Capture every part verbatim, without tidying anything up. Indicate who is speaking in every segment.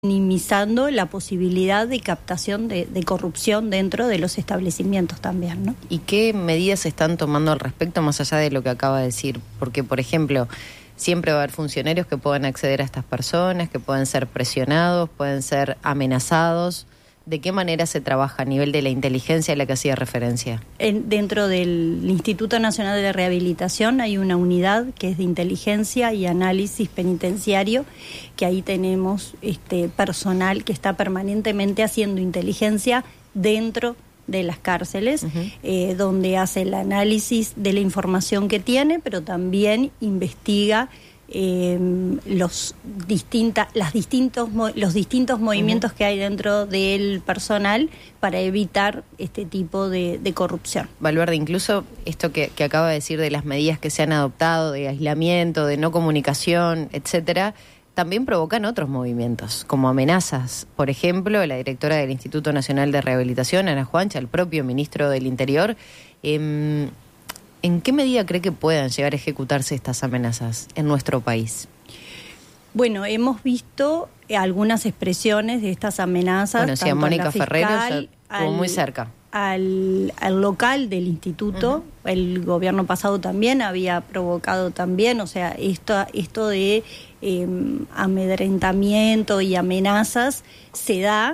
Speaker 1: minimizando la posibilidad de captación de, de corrupción dentro de los establecimientos también, ¿no?
Speaker 2: ¿Y qué medidas se están tomando al respecto, más allá de lo que acaba de decir? Porque, por ejemplo, siempre va a haber funcionarios que puedan acceder a estas personas, que pueden ser presionados, pueden ser amenazados. ¿De qué manera se trabaja a nivel de la inteligencia a la que hacía referencia? En,
Speaker 1: dentro del Instituto Nacional de Rehabilitación hay una unidad que es de inteligencia y análisis penitenciario, que ahí tenemos este personal que está permanentemente haciendo inteligencia dentro de las cárceles, uh-huh. eh, donde hace el análisis de la información que tiene, pero también investiga Eh, los distinta, las distintos los distintos movimientos uh-huh. que hay dentro del personal para evitar este tipo de, de corrupción.
Speaker 2: Baluardi, incluso esto que, que acaba de decir de las medidas que se han adoptado, de aislamiento, de no comunicación, etcétera, también provocan otros movimientos, como amenazas. Por ejemplo, la directora del Instituto Nacional de Rehabilitación, Ana Juancha, el propio ministro del Interior, eh, ¿en qué medida cree que puedan llegar a ejecutarse estas amenazas en nuestro país?
Speaker 1: Bueno, hemos visto algunas expresiones de estas amenazas.
Speaker 2: Bueno, sí, a Mónica Ferrero estuvo muy cerca.
Speaker 1: Al, al local del instituto, uh-huh. el gobierno pasado también había provocado también, o sea, esto, esto de eh, amedrentamiento y amenazas se da,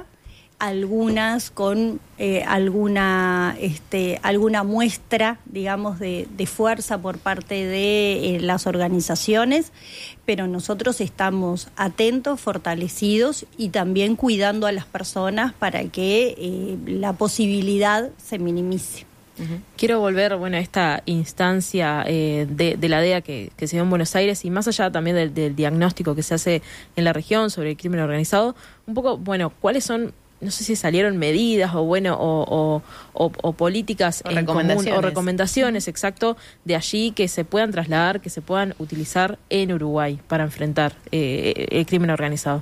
Speaker 1: algunas con eh, alguna este alguna muestra, digamos, de, de fuerza por parte de eh, las organizaciones, pero nosotros estamos atentos, fortalecidos y también cuidando a las personas para que eh, la posibilidad se minimice.
Speaker 3: Uh-huh. Quiero volver, bueno, a esta instancia eh, de, de la D E A que, que se dio en Buenos Aires, y más allá también del, del diagnóstico que se hace en la región sobre el crimen organizado, un poco, bueno, ¿cuáles son, no sé si salieron medidas o bueno o, o, o, o políticas
Speaker 2: o
Speaker 3: en
Speaker 2: recomendaciones.
Speaker 3: común, o recomendaciones, exacto, de allí que se puedan trasladar, que se puedan utilizar en Uruguay para enfrentar eh, el crimen organizado?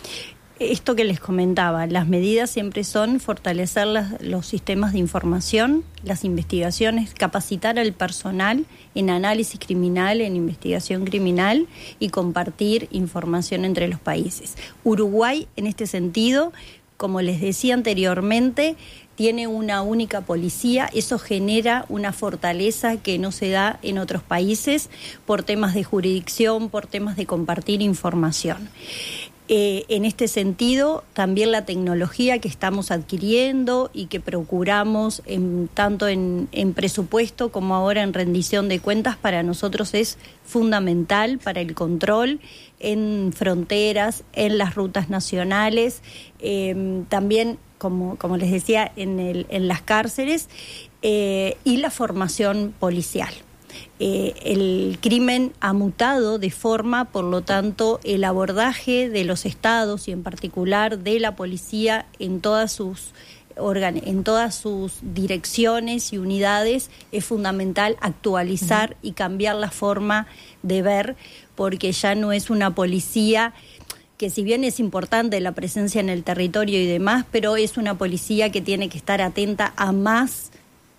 Speaker 1: Esto que les comentaba, las medidas siempre son fortalecer las, los sistemas de información, las investigaciones, capacitar al personal en análisis criminal, en investigación criminal y compartir información entre los países. Uruguay, en este sentido, como les decía anteriormente, tiene una única policía. Eso genera una fortaleza que no se da en otros países por temas de jurisdicción, por temas de compartir información. Eh, en este sentido, también la tecnología que estamos adquiriendo y que procuramos en, tanto en, en presupuesto como ahora en rendición de cuentas, para nosotros es fundamental para el control en fronteras, en las rutas nacionales, eh, también, como, como les decía, en, el, en las cárceles eh, y la formación policial. Eh, el crimen ha mutado de forma, por lo tanto, el abordaje de los estados y en particular de la policía en todas sus organ- en todas sus direcciones y unidades es fundamental actualizar uh-huh. y cambiar la forma de ver, porque ya no es una policía que, si bien es importante la presencia en el territorio y demás, pero es una policía que tiene que estar atenta a más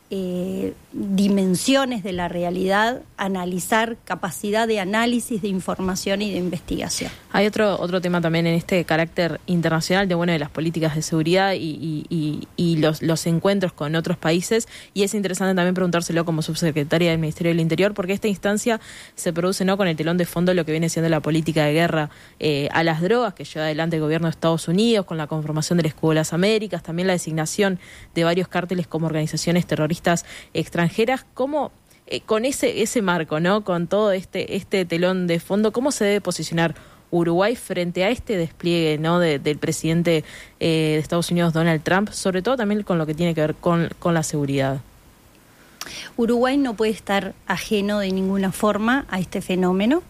Speaker 1: Eh, dimensiones de la realidad, analizar, capacidad de análisis, de información y de investigación.
Speaker 3: Hay otro otro tema también en este carácter internacional de bueno de las políticas de seguridad y, y, y, y los, los encuentros con otros países, y es interesante también preguntárselo como subsecretaria del Ministerio del Interior, porque esta instancia se produce no con el telón de fondo lo que viene siendo la política de guerra eh, a las drogas que lleva adelante el gobierno de Estados Unidos, con la conformación del Escudo de las Américas, también la designación de varios cárteles como organizaciones terroristas extranjeras. ¿Cómo, eh, con ese ese marco, ¿no? Con todo este este telón de fondo, cómo se debe posicionar Uruguay frente a este despliegue, ¿no? de, del presidente eh, de Estados Unidos, Donald Trump, sobre todo también con lo que tiene que ver con, con la seguridad?
Speaker 1: Uruguay no puede estar ajeno de ninguna forma a este fenómeno,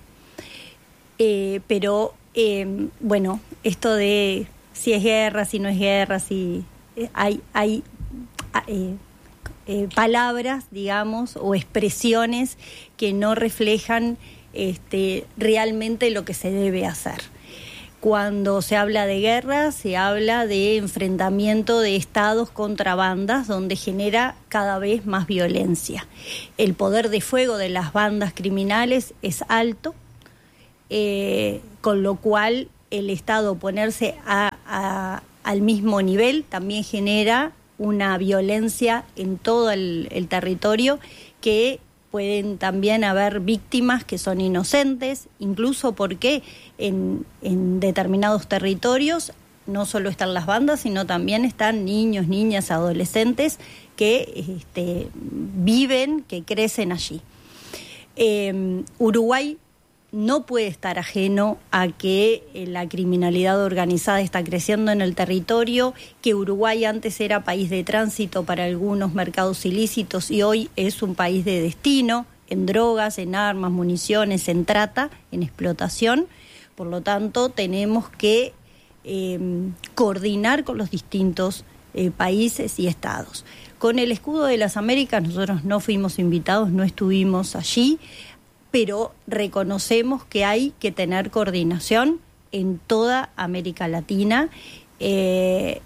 Speaker 1: eh, pero eh, bueno, esto de si es guerra, si no es guerra, si eh, hay hay eh, Eh, palabras, digamos, o expresiones que no reflejan este, realmente lo que se debe hacer. Cuando se habla de guerra, se habla de enfrentamiento de estados contra bandas, donde genera cada vez más violencia. El poder de fuego de las bandas criminales es alto, eh, con lo cual el Estado ponerse a, a, al mismo nivel también genera una violencia en todo el, el territorio, que pueden también haber víctimas que son inocentes, incluso porque en, en determinados territorios no solo están las bandas, sino también están niños, niñas, adolescentes que este, viven, que crecen allí. Eh, Uruguay no puede estar ajeno a que eh, la criminalidad organizada está creciendo en el territorio, que Uruguay antes era país de tránsito para algunos mercados ilícitos y hoy es un país de destino en drogas, en armas, municiones, en trata, en explotación. Por lo tanto, tenemos que eh, coordinar con los distintos eh, países y estados. Con el Escudo de las Américas nosotros no fuimos invitados, no estuvimos allí, pero reconocemos que hay que tener coordinación en toda América Latina, eh,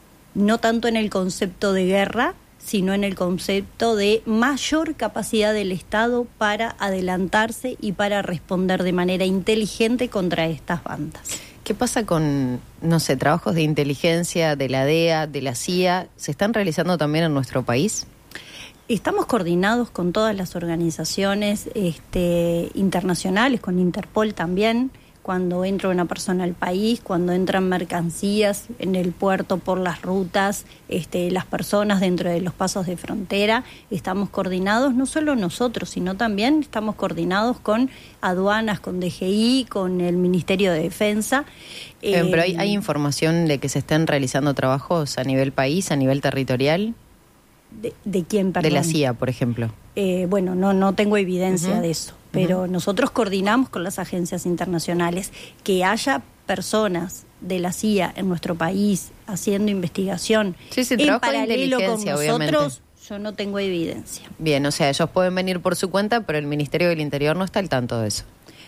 Speaker 1: no tanto en el concepto de guerra, sino en el concepto de mayor capacidad del Estado para adelantarse y para responder de manera inteligente contra estas bandas.
Speaker 2: ¿Qué pasa con, no sé, trabajos de inteligencia de la D E A, de la C I A? ¿Se están realizando también en nuestro país?
Speaker 1: Estamos coordinados con todas las organizaciones este, internacionales, con Interpol también, cuando entra una persona al país, cuando entran mercancías en el puerto por las rutas, este, las personas dentro de los pasos de frontera, estamos coordinados, no solo nosotros, sino también estamos coordinados con aduanas, con D G I, con el Ministerio de Defensa.
Speaker 2: Eh, Pero hay, hay información de que se estén realizando trabajos a nivel país, a nivel territorial.
Speaker 1: ¿De, de quién, perdón?
Speaker 2: De la C I A, por ejemplo.
Speaker 1: Eh, bueno, no, no tengo evidencia
Speaker 2: uh-huh.
Speaker 1: de eso, pero uh-huh. nosotros coordinamos con las agencias internacionales. Que haya personas de la C I A en nuestro país haciendo investigación
Speaker 2: sí, sí,
Speaker 1: en paralelo con nosotros,
Speaker 2: obviamente.
Speaker 1: Yo no tengo evidencia.
Speaker 2: Bien, o sea, ellos pueden venir por su cuenta, pero el Ministerio del Interior no está al tanto de eso.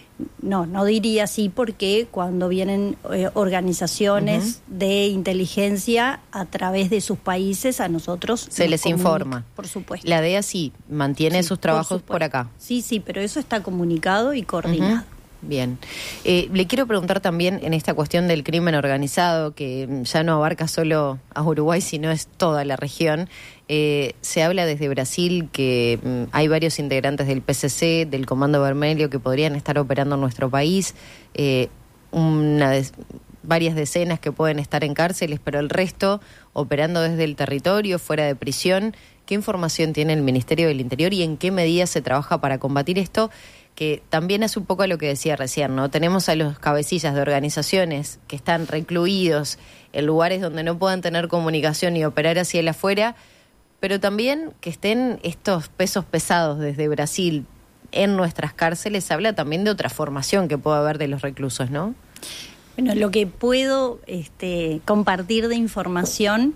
Speaker 1: No, no diría así, porque cuando vienen eh, organizaciones uh-huh. de inteligencia a través de sus países, a nosotros
Speaker 2: se
Speaker 1: nos
Speaker 2: les
Speaker 1: comunica,
Speaker 2: informa.
Speaker 1: Por supuesto.
Speaker 2: La D E A sí mantiene
Speaker 1: sí,
Speaker 2: sus trabajos
Speaker 1: por,
Speaker 2: por acá.
Speaker 1: Sí, sí, pero eso está comunicado y coordinado.
Speaker 2: Uh-huh. Bien. Eh, le quiero preguntar también en esta cuestión del crimen organizado, que ya no abarca solo a Uruguay, sino es toda la región. Eh, se habla desde Brasil que mm, hay varios integrantes del P C C, del Comando Vermelho, que podrían estar operando en nuestro país. Eh, una de, varias decenas que pueden estar en cárceles, pero el resto operando desde el territorio, fuera de prisión. ¿Qué información tiene el Ministerio del Interior y en qué medidas se trabaja para combatir esto? Que también es un poco lo que decía recién, ¿no? Tenemos a los cabecillas de organizaciones que están recluidos en lugares donde no puedan tener comunicación y operar hacia el afuera, pero también que estén estos pesos pesados desde Brasil en nuestras cárceles. Habla también de otra formación que puede haber de los reclusos, ¿no?
Speaker 1: Bueno, lo que puedo este, compartir de información,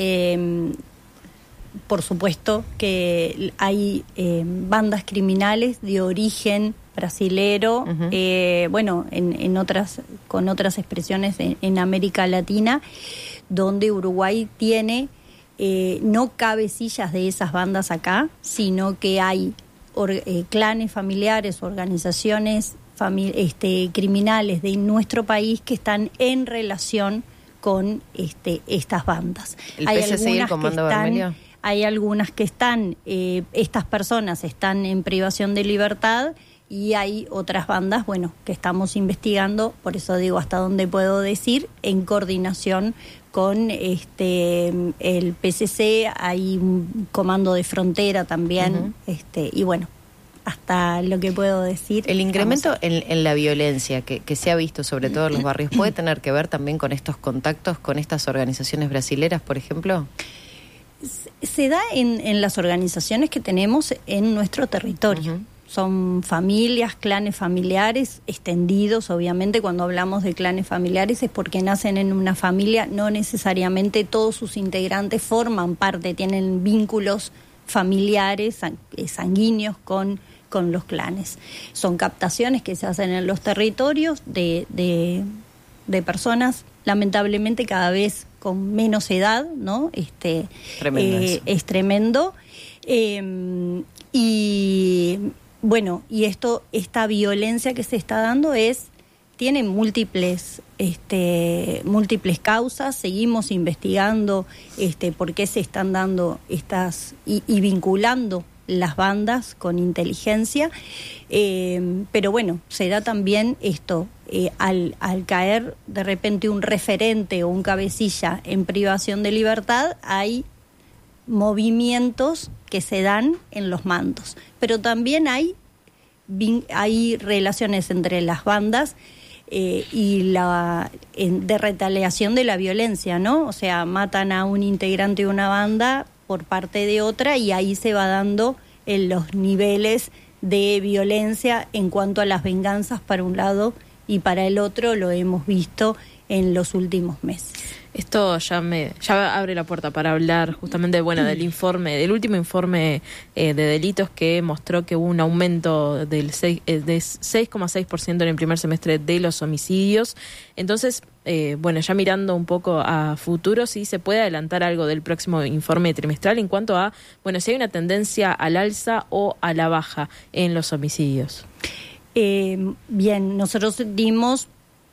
Speaker 1: eh, por supuesto que hay eh, bandas criminales de origen brasilero, uh-huh. eh, bueno, en, en otras, con otras expresiones en, en América Latina, donde Uruguay tiene eh, no cabecillas de esas bandas acá, sino que hay or, eh, clanes familiares, organizaciones famili- este, criminales de nuestro país que están en relación con este, estas bandas.
Speaker 2: ¿El
Speaker 1: hay
Speaker 2: P C C y el Comando Vermelho?
Speaker 1: Hay algunas que están, eh, estas personas están en privación de libertad y hay otras bandas, bueno, que estamos investigando, por eso digo hasta dónde puedo decir, en coordinación con este el P C C, hay un comando de frontera también, uh-huh. este y bueno, hasta lo que puedo decir.
Speaker 2: El incremento en, en la violencia que, que se ha visto, sobre todo en los barrios, ¿puede tener que ver también con estos contactos con estas organizaciones brasileras, por ejemplo?
Speaker 1: Se da en, en las organizaciones que tenemos en nuestro territorio. Uh-huh. Son familias, clanes familiares, extendidos, obviamente. Cuando hablamos de clanes familiares es porque nacen en una familia, no necesariamente todos sus integrantes forman parte, tienen vínculos familiares, sanguíneos con, con los clanes. Son captaciones que se hacen en los territorios de, de, de personas, lamentablemente cada vez con menos edad, ¿no? Este, eh, es tremendo. Eh, y bueno, y esto, esta violencia que se está dando es tiene múltiples este, múltiples causas. Seguimos investigando este, por qué se están dando estas y, y vinculando las bandas con inteligencia, eh, pero bueno, se da también esto, eh, al, al caer de repente un referente o un cabecilla en privación de libertad, hay movimientos que se dan en los mandos, pero también hay, hay relaciones entre las bandas eh, y la en, de retaliación de la violencia, ¿no? O sea, matan a un integrante de una banda por parte de otra y ahí se va dando en los niveles de violencia en cuanto a las venganzas para un lado y para el otro, lo hemos visto en los últimos meses.
Speaker 3: Esto ya me ya abre la puerta para hablar justamente bueno del informe, del último informe eh, de delitos que mostró que hubo un aumento del seis, eh, de seis coma seis por ciento en el primer semestre de los homicidios. Entonces, eh, bueno, ya mirando un poco a futuro, si se puede adelantar algo del próximo informe trimestral en cuanto a, bueno, si hay una tendencia al alza o a la baja en los homicidios.
Speaker 1: Eh, bien, nosotros dimos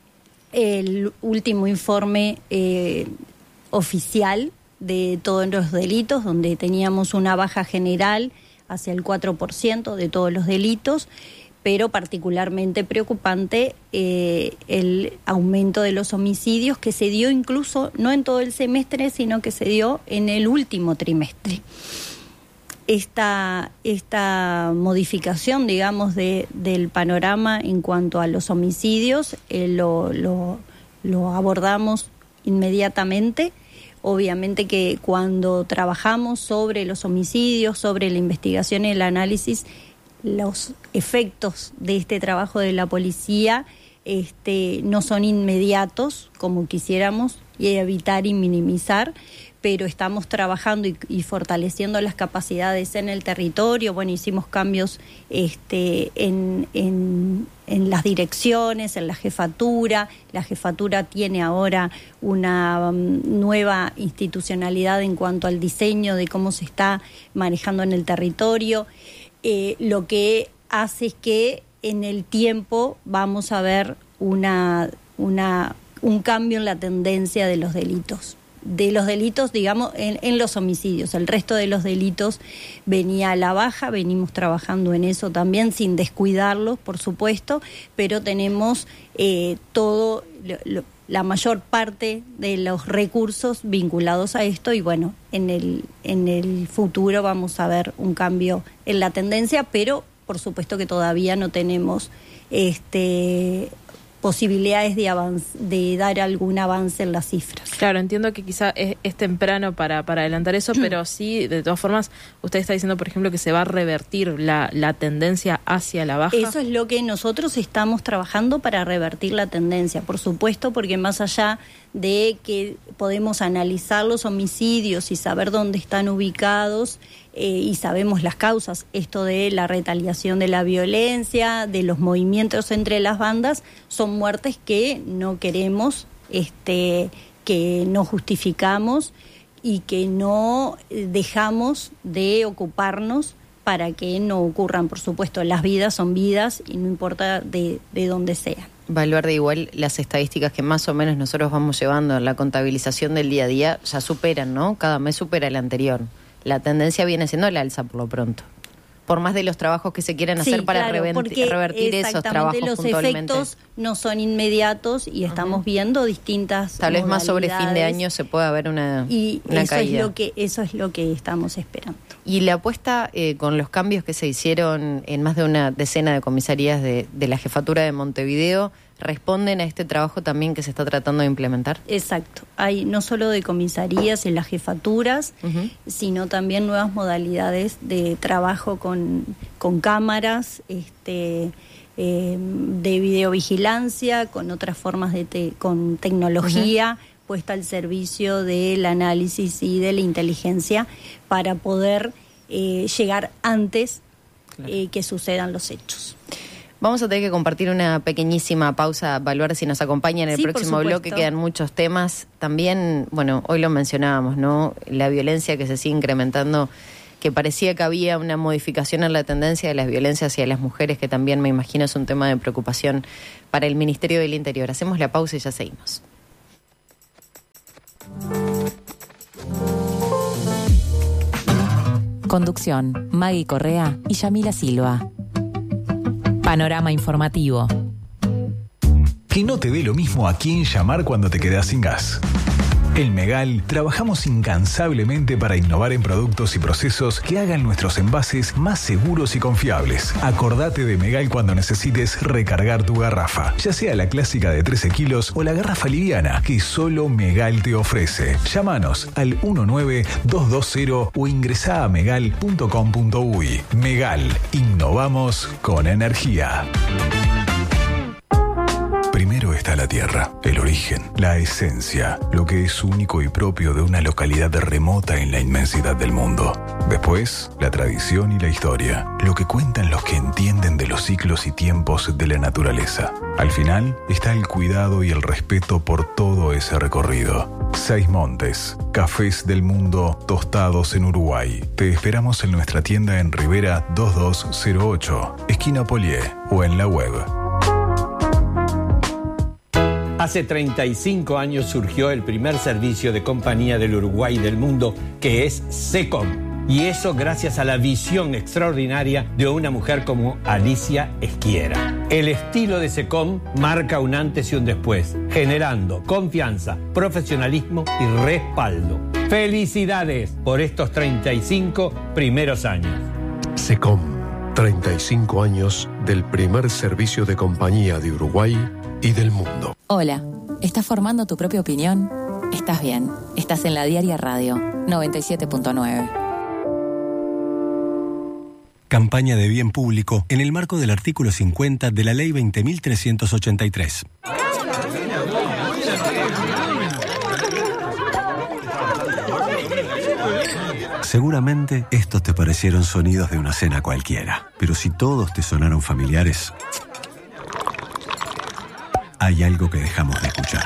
Speaker 1: el último informe eh, oficial de todos los delitos, donde teníamos una baja general hacia el cuatro por ciento de todos los delitos, pero particularmente preocupante eh, el aumento de los homicidios, que se dio incluso no en todo el semestre, sino que se dio en el último trimestre. Esta, esta modificación, digamos, de, del panorama en cuanto a los homicidios, eh, lo, lo, lo abordamos inmediatamente. Obviamente que cuando trabajamos sobre los homicidios, sobre la investigación y el análisis, los efectos de este trabajo de la policía este, no son inmediatos, como quisiéramos, y evitar y minimizar, pero estamos trabajando y, y fortaleciendo las capacidades en el territorio. Bueno, hicimos cambios este, en, en, en las direcciones, en la jefatura. La jefatura tiene ahora una um, nueva institucionalidad en cuanto al diseño de cómo se está manejando en el territorio, eh, lo que hace es que en el tiempo vamos a ver una, una, un cambio en la tendencia de los delitos. De los delitos, digamos, en, en los homicidios. El resto de los delitos venía a la baja, venimos trabajando en eso también, sin descuidarlos, por supuesto, pero tenemos eh, todo, lo, lo, la mayor parte de los recursos vinculados a esto y bueno, en el, en el futuro vamos a ver un cambio en la tendencia, pero por supuesto que todavía no tenemos este posibilidades de avanz, de dar algún avance en las cifras.
Speaker 3: Claro, entiendo que quizá es, es temprano para, para adelantar eso, pero sí, de todas formas, usted está diciendo, por ejemplo, que se va a revertir la, la tendencia hacia la baja.
Speaker 1: Eso es lo que nosotros estamos trabajando para revertir la tendencia, por supuesto, porque más allá de que podemos analizar los homicidios y saber dónde están ubicados, Eh, y sabemos las causas, esto de la retaliación de la violencia, de los movimientos entre las bandas, son muertes que no queremos, este, que no justificamos y que no dejamos de ocuparnos para que no ocurran. Por supuesto, las vidas son vidas y no importa de, de dónde sean.
Speaker 2: Baluardi, igual las estadísticas que más o menos nosotros vamos llevando en la contabilización del día a día ya superan, ¿no? Cada mes supera el anterior. La tendencia viene siendo la alza por lo pronto. Por más de los trabajos que se quieran hacer sí, para claro, revent- revertir esos trabajos
Speaker 1: los
Speaker 2: puntualmente.
Speaker 1: Los efectos no son inmediatos y estamos uh-huh. viendo distintas
Speaker 2: Tal vez más sobre fin de año se pueda ver una,
Speaker 1: y
Speaker 2: una
Speaker 1: eso
Speaker 2: caída.
Speaker 1: Es lo que, eso es lo que estamos esperando.
Speaker 2: Y la apuesta eh, con los cambios que se hicieron en más de una decena de comisarías de, de la jefatura de Montevideo, ¿responden a este trabajo también que se está tratando de implementar?
Speaker 1: Exacto. Hay no solo de comisarías en las jefaturas, uh-huh. sino también nuevas modalidades de trabajo con, con cámaras, este, eh, de videovigilancia, con otras formas de te, con tecnología uh-huh. puesta al servicio del análisis y de la inteligencia para poder eh, llegar antes claro. eh, que sucedan los hechos.
Speaker 2: Vamos a tener que compartir una pequeñísima pausa, Baluardi, si nos acompaña en el
Speaker 1: sí,
Speaker 2: próximo bloque, quedan muchos temas. También, bueno, hoy lo mencionábamos, ¿no? La violencia que se sigue incrementando que parecía que había una modificación en la tendencia de las violencias hacia las mujeres, que también me imagino es un tema de preocupación para el Ministerio del Interior. Hacemos la pausa y ya seguimos.
Speaker 4: Conducción, Maggie Correa y Yamila Silva. Panorama informativo.
Speaker 5: Que no te dé lo mismo a quién llamar cuando te quedás sin gas. En Megal trabajamos incansablemente para innovar en productos y procesos que hagan nuestros envases más seguros y confiables. Acordate de Megal cuando necesites recargar tu garrafa, ya sea la clásica de trece kilos o la garrafa liviana que solo Megal te ofrece. Llámanos al uno nueve dos dos cero o ingresá a megal punto com punto uy. Megal, innovamos con energía. Primero está la tierra, el origen, la esencia, lo que es único y propio de una localidad remota en la inmensidad del mundo. Después, la tradición y la historia, lo que cuentan los que entienden de los ciclos y tiempos de la naturaleza. Al final, está el cuidado y el respeto por todo ese recorrido. Seis Montes, cafés del mundo tostados en Uruguay. Te esperamos en nuestra tienda en Rivera dos dos cero ocho, esquina Polié, o en la web.
Speaker 6: Hace treinta y cinco años surgió el primer servicio de compañía del Uruguay y del mundo, que es SECOM. Y eso gracias a la visión extraordinaria de una mujer como Alicia Esquiera. El estilo de SECOM marca un antes y un después, generando confianza, profesionalismo y respaldo. ¡Felicidades por estos treinta y cinco primeros años!
Speaker 7: SECOM, treinta y cinco años del primer servicio de compañía de Uruguay y del mundo.
Speaker 4: Hola, ¿estás formando tu propia opinión? Estás bien, estás en la Diaria Radio noventa y siete punto nueve.
Speaker 8: Campaña de bien público en el marco del artículo cincuenta de la Ley veinte mil trescientos ochenta y tres. Seguramente estos te parecieron sonidos de una cena cualquiera, pero si todos te sonaron familiares, hay algo que dejamos de escuchar.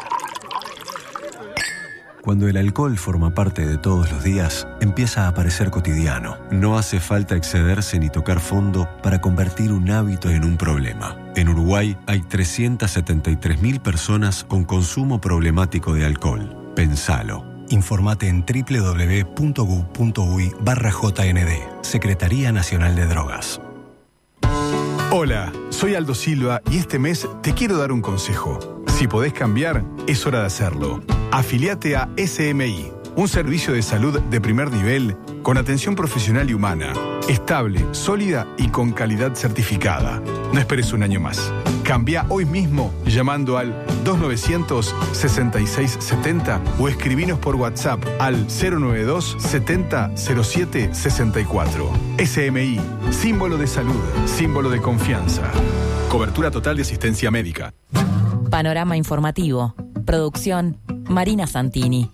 Speaker 8: Cuando el alcohol forma parte de todos los días, empieza a parecer cotidiano. No hace falta excederse ni tocar fondo para convertir un hábito en un problema. En Uruguay hay trescientas setenta y tres mil personas con consumo problemático de alcohol. Pensalo. Informate en doble u doble u doble u punto gu punto uy barra J N D, Secretaría Nacional de Drogas.
Speaker 9: Hola, soy Aldo Silva y este mes te quiero dar un consejo. Si podés cambiar, es hora de hacerlo. Afiliate a S M I, un servicio de salud de primer nivel con atención profesional y humana, estable, sólida y con calidad certificada. No esperes un año más. Cambia hoy mismo llamando al dos nueve cero cero, seis seis siete cero o escribinos por WhatsApp al cero nueve dos setenta cero siete sesenta y cuatro. S M I, símbolo de salud, símbolo de confianza. Cobertura total de asistencia médica.
Speaker 4: Panorama informativo. Producción, Marina Santini.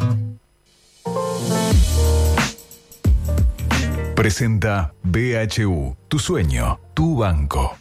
Speaker 5: Presenta B H U, tu sueño, tu banco.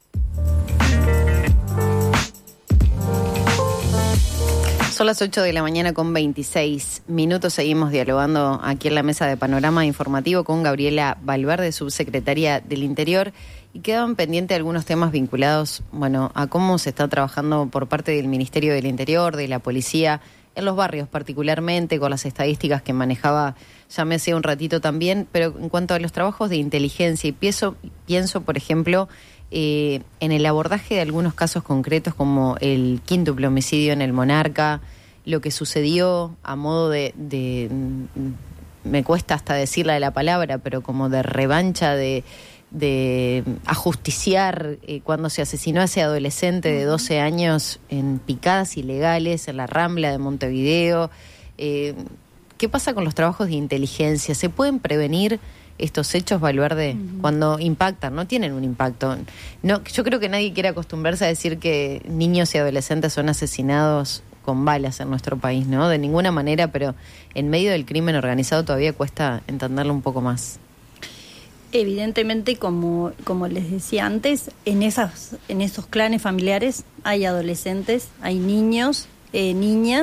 Speaker 2: Son las ocho de la mañana con veintiséis minutos. Seguimos dialogando aquí en la mesa de Panorama Informativo con Gabriela Valverde, subsecretaria del Interior. Y quedaban pendientes algunos temas vinculados, bueno, a cómo se está trabajando por parte del Ministerio del Interior, de la Policía, en los barrios particularmente, con las estadísticas que manejaba ya me hacía un ratito también. Pero en cuanto a los trabajos de inteligencia, y pienso, pienso por ejemplo, eh, en el abordaje de algunos casos concretos como el quíntuple homicidio en el Monarca, lo que sucedió a modo de, de me cuesta hasta decirla de la palabra, pero como de revancha, de... de ajusticiar eh, cuando se asesinó a ese adolescente de doce años en picadas ilegales en la Rambla de Montevideo. Eh, ¿Qué pasa con los trabajos de inteligencia? ¿Se pueden prevenir estos hechos, Valverde, uh-huh. cuando impactan? No tienen un impacto. No, yo creo que nadie quiere acostumbrarse a decir que niños y adolescentes son asesinados con balas en nuestro país, ¿no? De ninguna manera, pero en medio del crimen organizado todavía cuesta entenderlo un poco más.
Speaker 1: Evidentemente, como, como les decía antes, en esas, en esos clanes familiares hay adolescentes, hay niños, eh, niñas,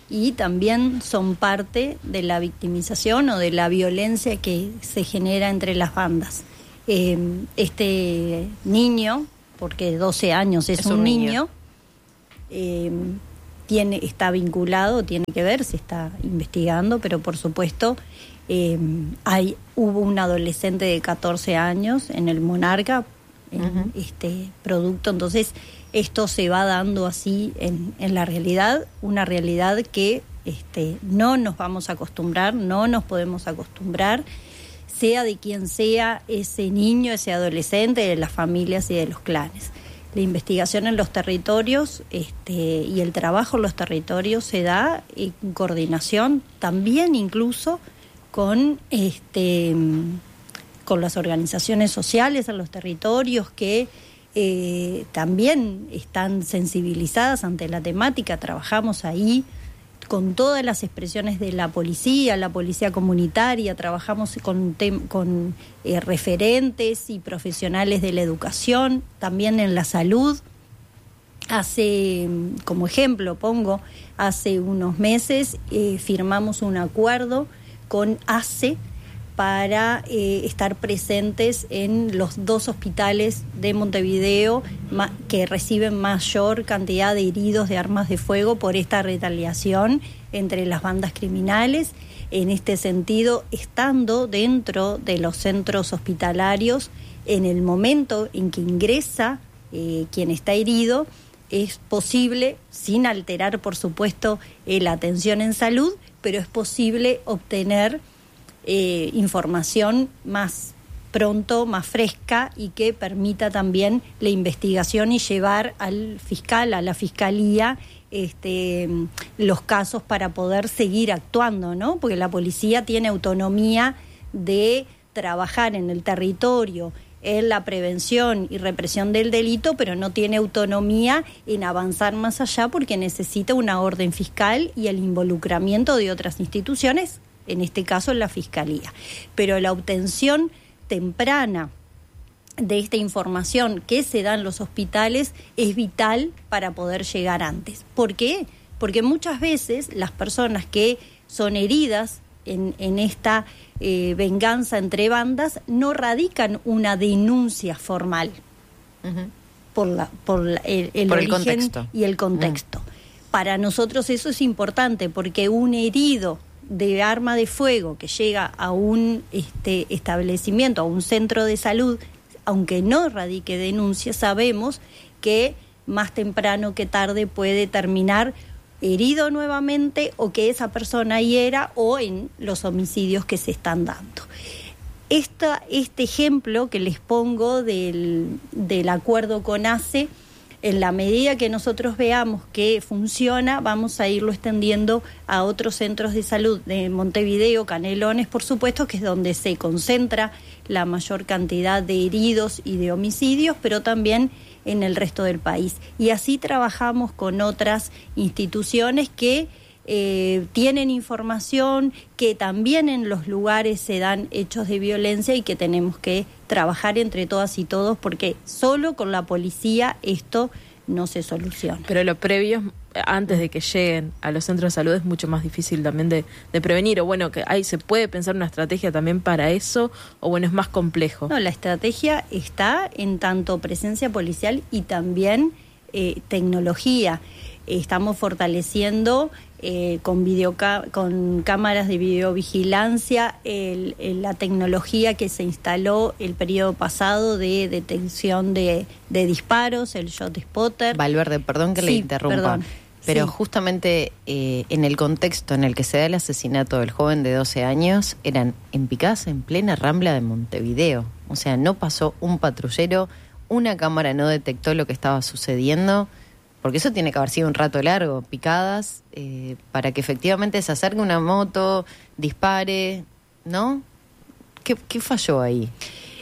Speaker 1: y también son parte de la victimización o de la violencia que se genera entre las bandas. Eh, este niño, porque doce años es, es un, un niño, niño eh, tiene, está vinculado, tiene que ver, se está investigando, pero por supuesto eh, hay, hubo un adolescente de catorce años en el Monarca, en uh-huh. este producto, entonces esto se va dando así en, en la realidad, una realidad que este, no nos vamos a acostumbrar, no nos podemos acostumbrar, sea de quien sea ese niño, ese adolescente, de las familias y de los clanes. La investigación en los territorios este, y el trabajo en los territorios se da en coordinación también incluso con, este, con las organizaciones sociales en los territorios que eh, también están sensibilizadas ante la temática. Trabajamos ahí con todas las expresiones de la policía, la policía comunitaria, trabajamos con, tem- con eh, referentes y profesionales de la educación, también en la salud. Hace, como ejemplo, pongo, hace unos meses eh, firmamos un acuerdo con A C E para eh, estar presentes en los dos hospitales de Montevideo ma- que reciben mayor cantidad de heridos de armas de fuego por esta retaliación entre las bandas criminales. En este sentido, estando dentro de los centros hospitalarios, en el momento en que ingresa eh, quien está herido, es posible, sin alterar, por supuesto, eh, la atención en salud, pero es posible obtener Eh, información más pronto, más fresca y que permita también la investigación y llevar al fiscal, a la fiscalía, este, los casos para poder seguir actuando, ¿no? Porque la policía tiene autonomía de trabajar en el territorio, en la prevención y represión del delito, pero no tiene autonomía en avanzar más allá porque necesita una orden fiscal y el involucramiento de otras instituciones, en este caso en la Fiscalía. Pero la obtención temprana de esta información que se da en los hospitales es vital para poder llegar antes. ¿Por qué? Porque muchas veces las personas que son heridas en, en esta eh, venganza entre bandas no radican una denuncia formal uh-huh. por, la, por la, el, el
Speaker 2: por
Speaker 1: origen
Speaker 2: el contexto.
Speaker 1: y el contexto. Uh-huh. Para nosotros eso es importante porque un herido de arma de fuego que llega a un este, establecimiento, a un centro de salud, aunque no radique denuncia, sabemos que más temprano que tarde puede terminar herido nuevamente o que esa persona hiera o en los homicidios que se están dando. Esta, este ejemplo que les pongo del, del acuerdo con A C E, en la medida que nosotros veamos que funciona, vamos a irlo extendiendo a otros centros de salud de Montevideo, Canelones, por supuesto, que es donde se concentra la mayor cantidad de heridos y de homicidios, pero también en el resto del país. Y así trabajamos con otras instituciones que eh, tienen información, que también en los lugares se dan hechos de violencia y que tenemos que trabajar entre todas y todos porque solo con la policía esto no se soluciona.
Speaker 3: Pero lo previo, antes de que lleguen a los centros de salud, es mucho más difícil también de, de prevenir. O bueno, que hay, se puede pensar una estrategia también para eso, o bueno, es más complejo.
Speaker 1: No, la estrategia está en tanto presencia policial y también eh, tecnología. Estamos fortaleciendo eh, con, videoca- con cámaras de videovigilancia el, el, la tecnología que se instaló el periodo pasado de detección de, de disparos, el Shot Spotter.
Speaker 2: Valverde, perdón que sí, le interrumpa, perdón. pero sí. justamente eh, en el contexto en el que se da el asesinato del joven de doce años, eran en Picasa, en plena Rambla de Montevideo. O sea, no pasó un patrullero, una cámara no detectó lo que estaba sucediendo. Porque eso tiene que haber sido un rato largo, picadas, eh, para que efectivamente se acerque una moto, dispare, ¿no? ¿Qué, qué falló ahí?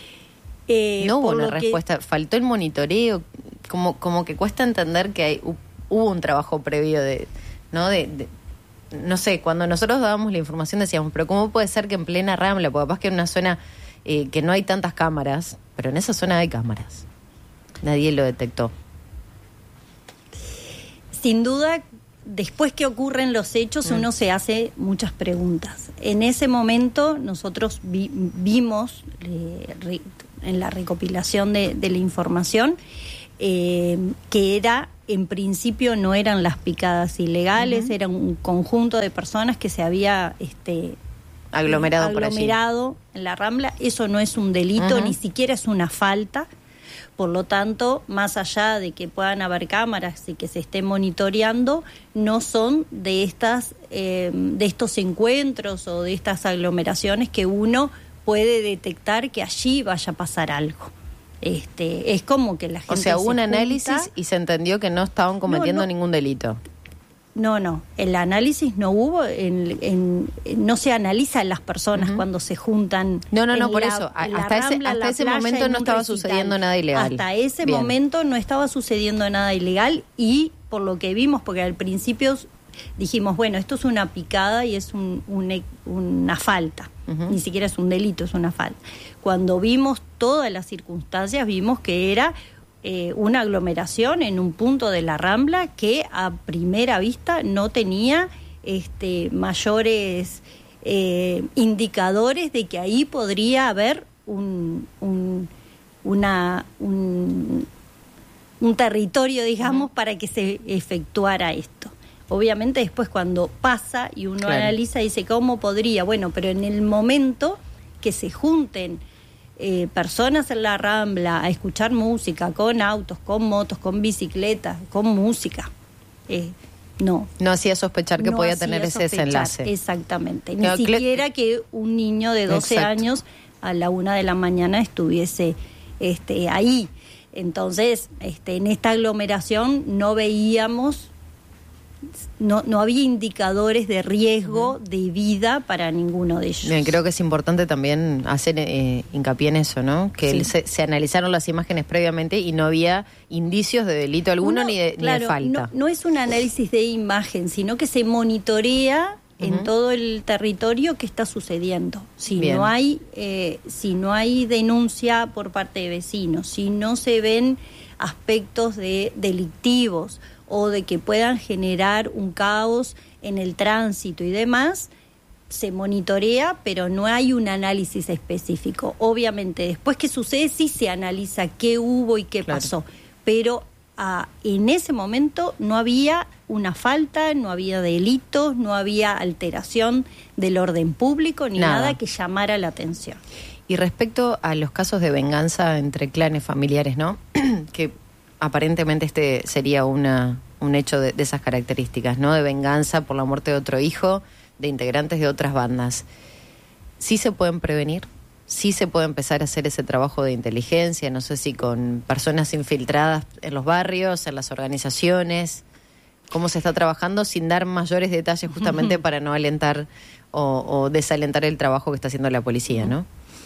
Speaker 1: Eh,
Speaker 2: no hubo una
Speaker 1: que...
Speaker 2: respuesta, faltó el monitoreo, como, como que cuesta entender que hay, hubo un trabajo previo de, ¿no? De, de, no sé, cuando nosotros dábamos la información decíamos, pero ¿cómo puede ser que en plena Rambla, porque capaz que en una zona eh, que no hay tantas cámaras, pero en esa zona hay cámaras? Nadie lo detectó.
Speaker 1: Sin duda, después que ocurren los hechos,
Speaker 2: Mm.
Speaker 1: uno se hace muchas preguntas. En ese momento nosotros vi, vimos eh, re, en la recopilación de, de la información eh, que era, en principio no eran las picadas ilegales, uh-huh. era un conjunto de personas que se había este,
Speaker 2: aglomerado, por allí.
Speaker 1: aglomerado en la Rambla. Eso no es un delito, uh-huh. ni siquiera es una falta. Por lo tanto, más allá de que puedan haber cámaras y que se esté monitoreando, no son de estas eh, de estos encuentros o de estas aglomeraciones que uno puede detectar que allí vaya a pasar algo. Este, es como que la gente
Speaker 2: O sea, hubo un
Speaker 1: junta.
Speaker 2: análisis y se entendió que no estaban cometiendo
Speaker 1: no, no.
Speaker 2: ningún delito.
Speaker 1: No, no, el análisis no hubo, en, en, no se analiza en las personas uh-huh. cuando se juntan.
Speaker 2: No, no, no,
Speaker 1: en
Speaker 2: por
Speaker 1: la,
Speaker 2: eso,
Speaker 1: en la
Speaker 2: hasta ese,
Speaker 1: Rambla,
Speaker 2: hasta
Speaker 1: la
Speaker 2: ese
Speaker 1: playa,
Speaker 2: momento
Speaker 1: en
Speaker 2: no
Speaker 1: un
Speaker 2: estaba
Speaker 1: recital.
Speaker 2: sucediendo nada ilegal.
Speaker 1: Hasta ese
Speaker 2: Bien.
Speaker 1: momento no estaba sucediendo nada ilegal y por lo que vimos, porque al principio dijimos, bueno, esto es una picada y es un, un, una falta, uh-huh. ni siquiera es un delito, es una falta. Cuando vimos todas las circunstancias, vimos que era eh, una aglomeración en un punto de la Rambla que a primera vista no tenía este, mayores eh, indicadores de que ahí podría haber un, un, una, un, un territorio, digamos, uh-huh. para que se efectuara esto. Obviamente después cuando pasa y uno claro. analiza, dice, ¿cómo podría? Bueno, pero en el momento que se junten eh, personas en la Rambla a escuchar música, con autos, con motos, con bicicletas, con música, eh, no.
Speaker 2: No hacía sospechar que
Speaker 1: no
Speaker 2: podía tener ese desenlace.
Speaker 1: Exactamente. Ni
Speaker 2: no,
Speaker 1: siquiera que un niño de doce Exacto. años a la una de la mañana estuviese este, ahí. Entonces, este, en esta aglomeración no veíamos... No, no había indicadores de riesgo uh-huh. de vida para ninguno de ellos.
Speaker 2: Bien, creo que es importante también hacer eh, hincapié en eso, ¿no? Que sí. se, se analizaron las imágenes previamente y no había indicios de delito alguno Uno, ni, de, claro, ni de falta.
Speaker 1: No, no es un análisis de imagen, sino que se monitorea uh-huh. en todo el territorio qué está sucediendo. Si Bien. no hay, eh, si no hay denuncia por parte de vecinos, si no se ven aspectos de delictivos o de que puedan generar un caos en el tránsito y demás, se monitorea, pero no hay un análisis específico. Obviamente, después que sucede, sí se analiza qué hubo y qué claro. pasó, pero ah, en ese momento no había una falta, no había delitos, no había alteración del orden público, ni nada, nada que llamara la atención.
Speaker 2: Y respecto a los casos de venganza entre clanes familiares, ¿no? que aparentemente este sería una, un hecho de, de esas características, ¿no? De venganza por la muerte de otro hijo, de integrantes de otras bandas. ¿Sí se pueden prevenir? ¿Sí se puede empezar a hacer ese trabajo de inteligencia? No sé si con personas infiltradas en los barrios, en las organizaciones. ¿Cómo se está trabajando sin dar mayores detalles justamente uh-huh. para no alentar o, o desalentar el trabajo que está haciendo la policía, ¿no?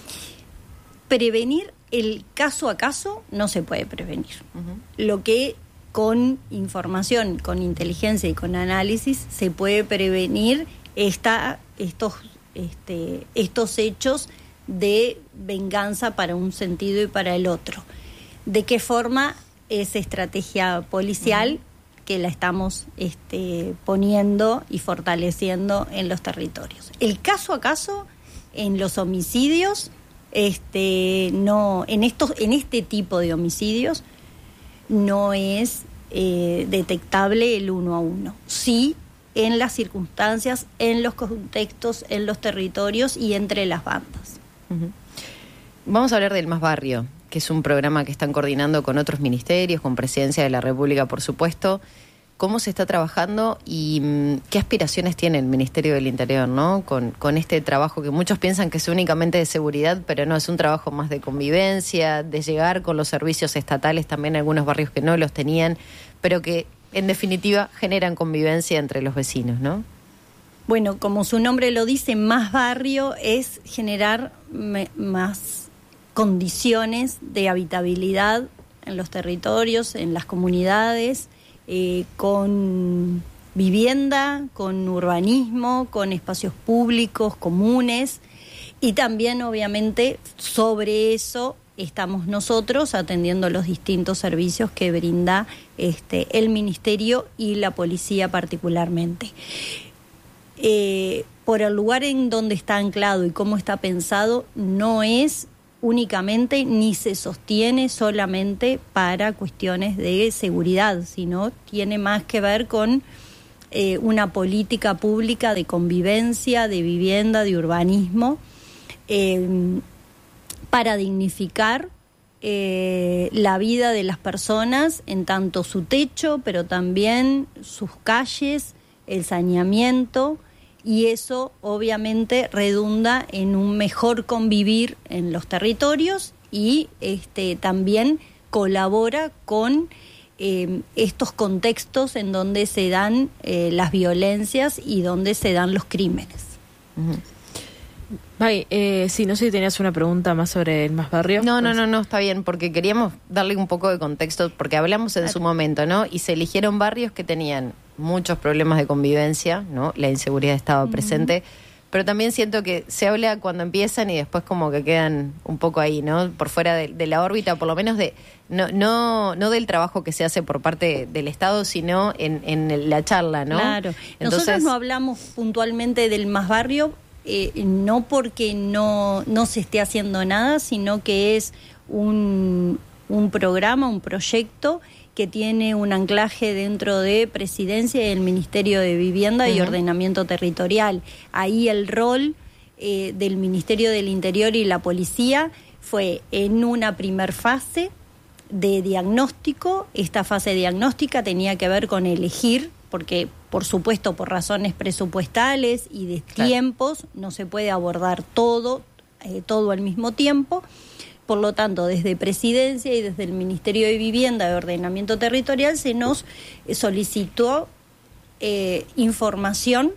Speaker 1: Prevenir el caso a caso no se puede prevenir. Uh-huh. Lo que con información, con inteligencia y con análisis se puede prevenir esta, estos, este, estos hechos de venganza para un sentido y para el otro. ¿De qué forma esa estrategia policial uh-huh. que la estamos este, poniendo y fortaleciendo en los territorios? El caso a caso, en los homicidios, Este, no, en estos, en este tipo de homicidios no es eh, detectable el uno a uno. Sí, en las circunstancias, en los contextos, en los territorios y entre las bandas.
Speaker 2: Uh-huh. Vamos a hablar del Más Barrio, que es un programa que están coordinando con otros ministerios, con Presidencia de la República, por supuesto. ¿Cómo se está trabajando y mmm, qué aspiraciones tiene el Ministerio del Interior, ¿no? Con, con este trabajo que muchos piensan que es únicamente de seguridad, pero no, es un trabajo más de convivencia, de llegar con los servicios estatales también a algunos barrios que no los tenían, pero que en definitiva generan convivencia entre los vecinos, ¿no?
Speaker 1: Bueno, como su nombre lo dice, Más Barrio es generar me, más condiciones de habitabilidad en los territorios, en las comunidades, Eh, con vivienda, con urbanismo, con espacios públicos, comunes, y también obviamente sobre eso estamos nosotros atendiendo los distintos servicios que brinda este, el Ministerio y la policía particularmente. Eh, por el lugar en donde está anclado y cómo está pensado, no es únicamente ni se sostiene solamente para cuestiones de seguridad, sino tiene más que ver con eh, una política pública de convivencia, de vivienda, de urbanismo, eh, para dignificar eh, la vida de las personas en tanto su techo, pero también sus calles, el saneamiento. Y eso obviamente redunda en un mejor convivir en los territorios y este, también colabora con eh, estos contextos en donde se dan eh, las violencias y donde se dan los crímenes.
Speaker 3: Uh-huh. May, eh, sí, no sé si tenías una pregunta más sobre el Más Barrio.
Speaker 2: No, no, no, no, está bien, porque queríamos darle un poco de contexto, porque hablamos en su momento, ¿no? Y se eligieron barrios que tenían muchos problemas de convivencia, ¿no? La inseguridad estaba uh-huh. presente, pero también siento que se habla cuando empiezan y después como que quedan un poco ahí, ¿no? Por fuera de, de la órbita, por lo menos de no no no del trabajo que se hace por parte del Estado, sino en, en la charla, ¿no?
Speaker 1: Claro.
Speaker 2: Entonces,
Speaker 1: nosotros no hablamos puntualmente del Más Barrio, eh, no porque no, no se esté haciendo nada, sino que es un, un programa, un proyecto que tiene un anclaje dentro de Presidencia y el Ministerio de Vivienda uh-huh. y Ordenamiento Territorial. Ahí el rol eh, del Ministerio del Interior y la Policía fue en una primer fase de diagnóstico. Esta fase diagnóstica tenía que ver con elegir, porque por supuesto por razones presupuestales y de claro. tiempos no se puede abordar todo, eh, todo al mismo tiempo. Por lo tanto, desde Presidencia y desde el Ministerio de Vivienda y Ordenamiento Territorial se nos solicitó eh, información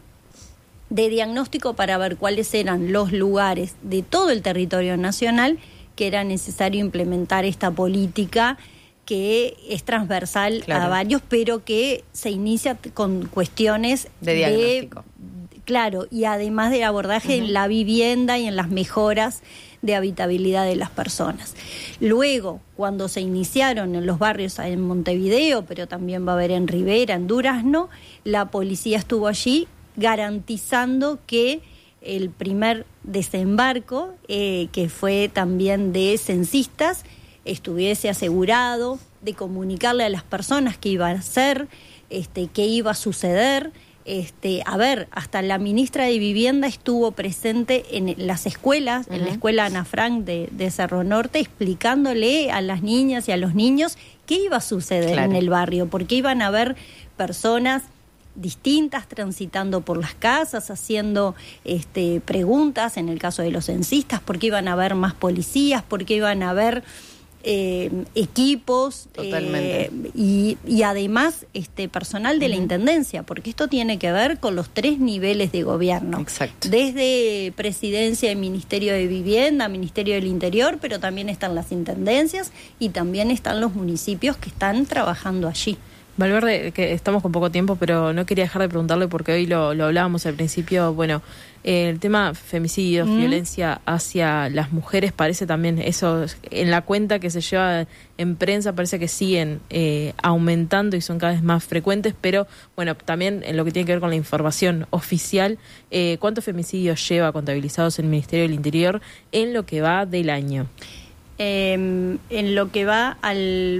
Speaker 1: de diagnóstico para ver cuáles eran los lugares de todo el territorio nacional que era necesario implementar esta política que es transversal claro. a varios, pero que se inicia con cuestiones
Speaker 2: de diagnóstico.
Speaker 1: De, claro, y además del abordaje uh-huh. en la vivienda y en las mejoras de habitabilidad de las personas. Luego, cuando se iniciaron en los barrios en Montevideo, pero también va a haber en Rivera, en Durazno, la policía estuvo allí garantizando que el primer desembarco, eh, que fue también de censistas, estuviese asegurado, de comunicarle a las personas qué iba a hacer, este, qué iba a suceder. Este, a ver, hasta la ministra de Vivienda estuvo presente en las escuelas, uh-huh. en la escuela Ana Frank de, de Cerro Norte, explicándole a las niñas y a los niños qué iba a suceder claro. en el barrio, porque iban a haber personas distintas transitando por las casas, haciendo este, preguntas, en el caso de los censistas, porque iban a haber más policías, porque iban a haber Eh, equipos eh, y, y además este personal de uh-huh. la Intendencia, porque esto tiene que ver con los tres niveles de gobierno.
Speaker 2: Exacto.
Speaker 1: Desde Presidencia y Ministerio de Vivienda, Ministerio del Interior, pero también están las intendencias y también están los municipios que están trabajando allí.
Speaker 3: Valverde, que estamos con poco tiempo, pero no quería dejar de preguntarle porque hoy lo, lo hablábamos al principio. Bueno, eh, el tema femicidios, mm. violencia hacia las mujeres, parece también eso, en la cuenta que se lleva en prensa, parece que siguen eh, aumentando y son cada vez más frecuentes, pero bueno, también en lo que tiene que ver con la información oficial, eh, ¿cuántos femicidios lleva contabilizados el Ministerio del Interior en lo que va del año?
Speaker 1: Eh, en lo que va al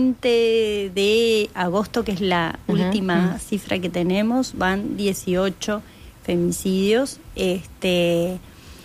Speaker 1: veinte de agosto, que es la uh-huh, última uh-huh. cifra que tenemos, van dieciocho femicidios. Este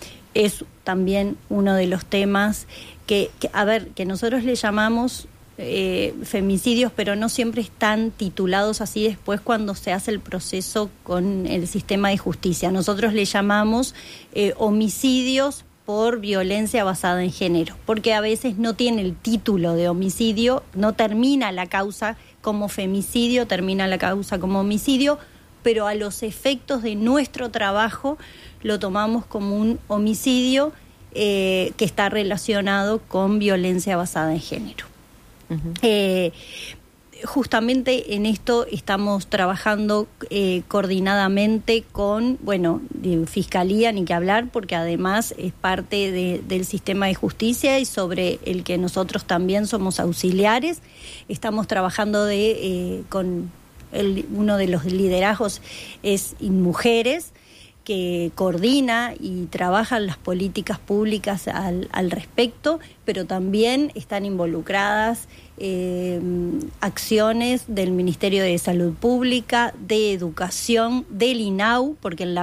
Speaker 1: es también uno de los temas que, que a ver, que nosotros le llamamos eh, femicidios, pero no siempre están titulados así después cuando se hace el proceso con el sistema de justicia. Nosotros le llamamos eh, homicidios por violencia basada en género, porque a veces no tiene el título de homicidio, no termina la causa como femicidio, termina la causa como homicidio, pero a los efectos de nuestro trabajo lo tomamos como un homicidio eh, que está relacionado con violencia basada en género. Uh-huh. Eh, justamente en esto estamos trabajando eh, coordinadamente con, bueno, de Fiscalía, ni que hablar, porque además es parte de, del sistema de justicia y sobre el que nosotros también somos auxiliares. Estamos trabajando de eh, con el, uno de los liderazgos es Inmujeres, que coordina y trabaja las políticas públicas al, al respecto, pero también están involucradas eh, acciones del Ministerio de Salud Pública, de Educación, del INAU, porque en la